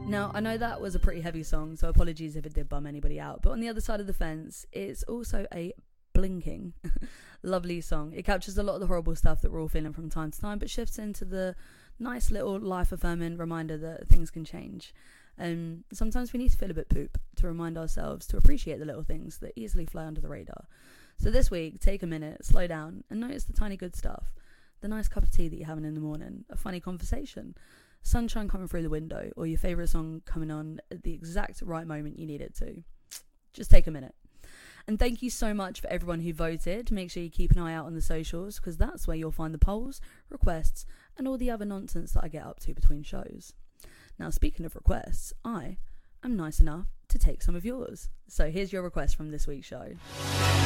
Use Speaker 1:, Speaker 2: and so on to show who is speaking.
Speaker 1: Now, I know that was a pretty heavy song, so apologies if it did bum anybody out, but on the other side of the fence, it's also a blinking, lovely song. It captures a lot of the horrible stuff that we're all feeling from time to time, but shifts into the nice little life-affirming reminder that things can change. And sometimes we need to feel a bit poop to remind ourselves to appreciate the little things that easily fly under the radar. So this week, take a minute, slow down, and notice the tiny good stuff. The nice cup of tea that you're having in the morning, a funny conversation, sunshine coming through the window, or your favourite song coming on at the exact right moment you need it to. Just take a minute. And thank you so much for everyone who voted. Make sure you keep an eye out on the socials, because that's where you'll find the polls, requests, and all the other nonsense that I get up to between shows. Now, speaking of requests, I am nice enough to take some of yours. So here's your request from this week's show.